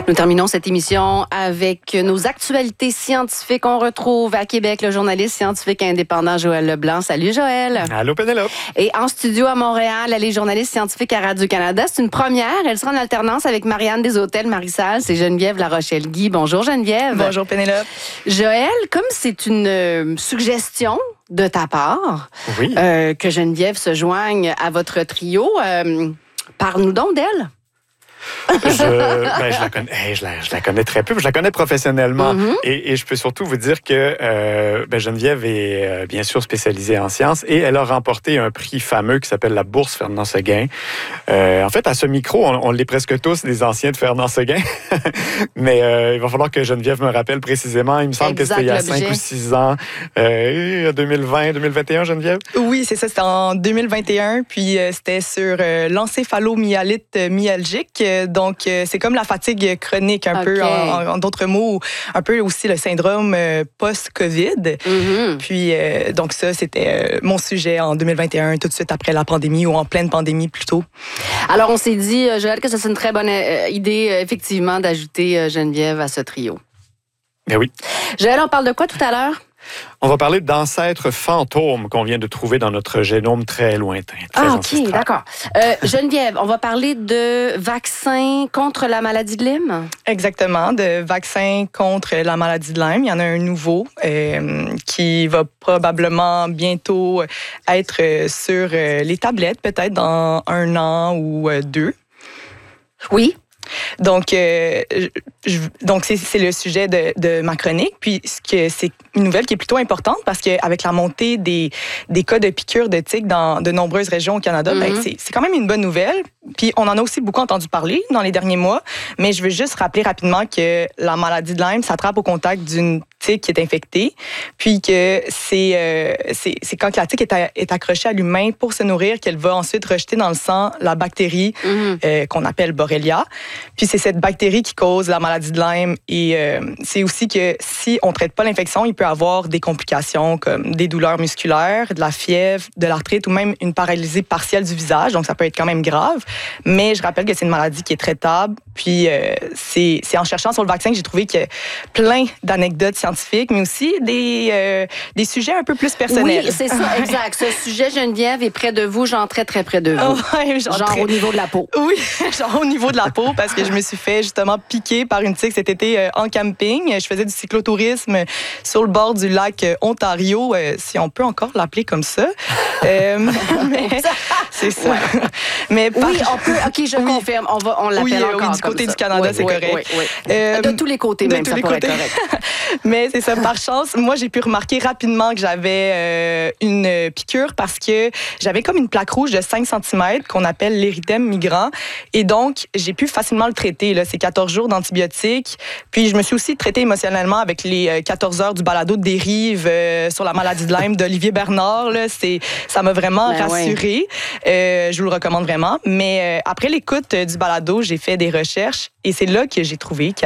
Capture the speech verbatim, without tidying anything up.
Nous terminons cette émission avec nos actualités scientifiques. On retrouve à Québec le journaliste scientifique indépendant Joël Leblanc. Salut Joël. Allô Pénélope. Et en studio à Montréal, elle est journaliste scientifique à Radio-Canada. C'est une première. Elle sera en alternance avec Marianne Deshôtels-Marissal. C'est Geneviève Larochelle-Guy. Bonjour Geneviève. Bonjour Pénélope. Joël, comme c'est une euh, suggestion de ta part, oui. euh, que Geneviève se joigne à votre trio, euh, parle-nous donc d'elle. je, ben, je, la connais, hey, je, la, je la connais très peu. Je la connais professionnellement. Mm-hmm. et, et je peux surtout vous dire que euh, ben Geneviève est euh, bien sûr spécialisée en sciences et elle a remporté un prix fameux qui s'appelle la Bourse Fernand Séguin. Euh, en fait, à ce micro, on, on l'est presque tous des anciens de Fernand Séguin. Mais euh, il va falloir que Geneviève me rappelle précisément. Il me semble exact, que c'était il y a cinq ou six ans. Euh, deux mille vingt, deux mille vingt et un, Geneviève? Oui, c'est ça. C'était en deux mille vingt et un. Puis euh, c'était sur euh, l'encéphalomyélite myalgique. Donc, euh, c'est comme la fatigue chronique, un okay. peu, en, en d'autres mots, un peu aussi le syndrome euh, post-COVID. Mm-hmm. Puis, euh, donc ça, c'était euh, mon sujet en deux mille vingt et un, tout de suite après la pandémie, ou en pleine pandémie plutôt. Alors, on s'est dit, Joël, que ça c'est une très bonne euh, idée, euh, effectivement, d'ajouter euh, Geneviève à ce trio. Ben oui. Joël, on parle de quoi tout à l'heure? On va parler d'ancêtres fantômes qu'on vient de trouver dans notre génome très lointain. Très ah, OK, ancestral. d'accord. Euh, Geneviève, on va parler de vaccins contre la maladie de Lyme? Exactement, de vaccins contre la maladie de Lyme. Il y en a un nouveau euh, qui va probablement bientôt être sur les tablettes, peut-être dans un an ou deux. Oui. Donc, euh, je, donc c'est, c'est le sujet de, de ma chronique. Puis, ce que, c'est une nouvelle qui est plutôt importante parce qu'avec la montée des, des cas de piqûres de tiques dans de nombreuses régions au Canada, mm-hmm. ben, c'est, c'est quand même une bonne nouvelle. Puis, on en a aussi beaucoup entendu parler dans les derniers mois. Mais je veux juste rappeler rapidement que la maladie de Lyme s'attrape au contact d'une tique qui est infectée. Puis que c'est, euh, c'est, c'est quand la tique est, à, est accrochée à l'humain pour se nourrir qu'elle va ensuite rejeter dans le sang la bactérie mm-hmm. euh, qu'on appelle Borrelia. Puis c'est cette bactérie qui cause la maladie de Lyme. Et euh, c'est aussi que si on ne traite pas l'infection, il peut y avoir des complications comme des douleurs musculaires, de la fièvre, de l'arthrite ou même une paralysie partielle du visage. Donc ça peut être quand même grave. Mais je rappelle que c'est une maladie qui est traitable. Puis euh, c'est, c'est en cherchant sur le vaccin que j'ai trouvé qu'il y a plein d'anecdotes scientifiques, mais aussi des, euh, des sujets un peu plus personnels. Oui, c'est ça, exact. Ce sujet, Geneviève, est près de vous, genre très, très près de vous. Oh, ouais, genre genre très... au niveau de la peau. Oui, genre au niveau de la peau, parce que je me suis fait justement piquer par une tique cet été euh, en camping. Je faisais du cyclotourisme sur le bord du lac euh, Ontario, euh, si on peut encore l'appeler comme ça. Euh, mais, c'est ça. Ouais. Mais par... Oui, on peut. OK, je oui. confirme. On, va, on l'appelle oui, encore oui, du côté ça. du Canada, oui, c'est oui, correct. Oui, oui. Euh, de tous les côtés, même, ça pourrait côtés. Être correct. Mais c'est ça, par chance, moi, j'ai pu remarquer rapidement que j'avais euh, une piqûre parce que j'avais comme une plaque rouge de cinq centimètres qu'on appelle l'érythème migrant. Et donc, j'ai pu facilement le traiter. Là. C'est quatorze jours d'antibiotiques. Puis, je me suis aussi traitée émotionnellement avec les quatorze heures du balado de dérive euh, sur la maladie de Lyme d'Olivier Bernard. Là. C'est, ça m'a vraiment ben rassurée. Ouais. Euh, je vous le recommande vraiment. Mais euh, après l'écoute du balado, j'ai fait des recherches et c'est là que j'ai trouvé qu'il